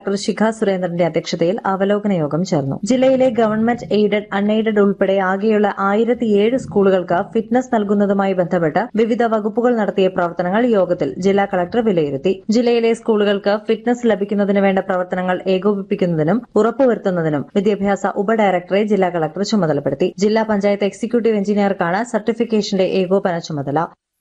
Doctor Shikha സുരേന്ദ്രന്റെ അധ്യക്ഷതയിൽ അവലോകന യോഗം ചേർന്നു. ജില്ലയിലെ ഗവൺമെന്റ് എയ്ഡഡ്, അൺഎയ്ഡഡ് ഉൾപ്പെടെ ആകെയുള്ള 1007 സ്കൂളുകൾക്ക് ഫിറ്റ്നസ് നൽകുന്നതുമായി ബന്ധപ്പെട്ട് വിവിധ വകുപ്പുകൾ നടത്തിയ പ്രവർത്തനങ്ങൾ യോഗത്തിൽ ജില്ലാ കളക്ടർ വിലയിരുത്തി. ജില്ലയിലെ സ്കൂളുകൾക്ക് ഫിറ്റ്നസ് ലഭിക്കുന്നതിന് വേണ്ട പ്രവർത്തനങ്ങൾ ഏകോപിപ്പിക്കുന്നതിനും ഉറപ്പുവരുത്തുന്നതിനും വിദ്യാഭ്യാസ ഉപഡയറക്ടറെ ജില്ലാ കളക്ടർ ചുമതലപ്പെടുത്തി. ജില്ലാ പഞ്ചായത്ത് എക്സിക്യൂട്ടീവ് എഞ്ചിനീയർക്കാണ് സർട്ടിഫിക്കേഷന്റെ ഏകോപന ചുമതല.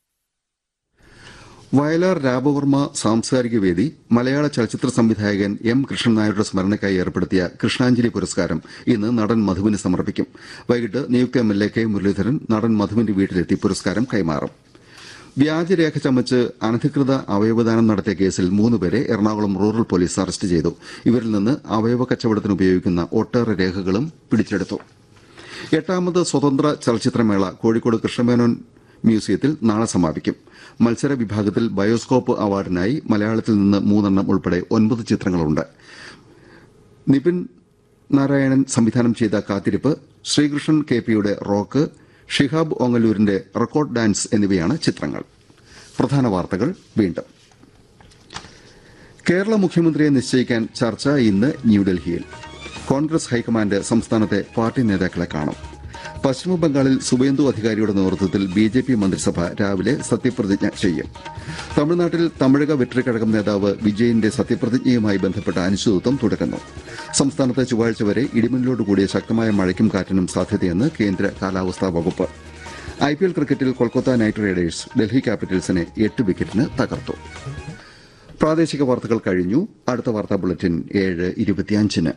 വയലാർ രാമവർമ്മ സാംസ്കാരിക വേദി മലയാള ചലച്ചിത്ര സംവിധായകൻ എം കൃഷ്ണൻ നായരുടെ സ്മരണയ്ക്കായി ഏർപ്പെടുത്തിയ കൃഷ്ണാഞ്ജലി പുരസ്കാരം ഇന്ന് നടൻ മധുവിന് സമർപ്പിക്കും. വൈകിട്ട് നിയുക്ത എംഎൽഎ കെ മുരളീധരൻ നടൻ മധുവിന്റെ വീട്ടിലെത്തി പുരസ്കാരം കൈമാറും. വ്യാജരേഖ ചമച്ച് അനധികൃത അവയവദാനം നടത്തിയ കേസിൽ 3 പേരെ എറണാകുളം റൂറൽ പോലീസ് അറസ്റ്റ് ചെയ്തു. ഇവരിൽ നിന്ന് അവയവ കച്ചവടത്തിന് ഉപയോഗിക്കുന്ന ഒട്ടേറെ രേഖകളും പിടിച്ചെടുത്തു. 8ാമത് സ്വതന്ത്ര ചലച്ചിത്രമേള കോഴിക്കോട് കൃഷ്ണമേനോൻ മ്യൂസിയത്തിൽ നാളെ സമാപിക്കും. മത്സര വിഭാഗത്തിൽ ബയോസ്കോപ്പ് അവാർഡിനായി മലയാളത്തിൽ നിന്ന് 3 ഉൾപ്പെടെ 9 ചിത്രങ്ങളുണ്ട്. നിപിൻ നാരായണൻ സംവിധാനം ചെയ്ത കാത്തിരിപ്പ്, Sreekrishnan കെപിയുടെ rock, Shihab ഓങ്ങല്ലൂരിന്റെ record dance എന്നിവയാണ് ചിത്രങ്ങൾ. പ്രധാന വാർത്തകൾ വീണ്ടും. കേരള മുഖ്യമന്ത്രിയെ നിശ്ചയിക്കാൻ ചർച്ച ഇന്ന് ന്യൂഡൽഹിയിൽ. കോൺഗ്രസ് ഹൈക്കമാൻഡ് സംസ്ഥാനത്തെ പാർട്ടി നേതാക്കളെ കാണും. പശ്ചിമബംഗാളിൽ സുവേന്ദു അധികാരിയുടെ നേതൃത്വത്തിൽ ബിജെപി മന്ത്രിസഭ രാവിലെ സത്യപ്രതിജ്ഞ ചെയ്യും. തമിഴ്നാട്ടിൽ തമിഴക വെട്രിക്കഴകം നേതാവ് വിജയന്റെ സത്യപ്രതിജ്ഞയുമായി ബന്ധപ്പെട്ട അനിശ്ചിതത്വം തുടരുന്നു. സംസ്ഥാനത്ത് ചൊവ്വാഴ്ച വരെ ഇടിമിന്നലോടുകൂടിയ ശക്തമായ മഴയ്ക്കും കാറ്റിനും സാധ്യതയെന്ന് കേന്ദ്ര കാലാവസ്ഥാ വകുപ്പ്. ഐപിഎൽ ക്രിക്കറ്റിൽ കൊൽക്കത്ത നൈറ്റ് റൈഡേഴ്സ് ഡൽഹി ക്യാപിറ്റൽസിനെ 8 വിക്കറ്റിന് തകർത്തു. പ്രാദേശിക വാർത്തകൾ കഴിഞ്ഞു. അടുത്ത വാർത്താ ബുള്ളറ്റിൻ 7:25.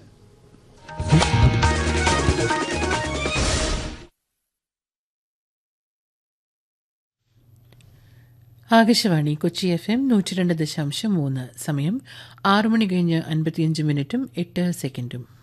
ആകാശവാണി കൊച്ചി FM 102.3. സമയം 6 മണി കഴിഞ്ഞ് 55 മിനിറ്റും 8 സെക്കൻഡും.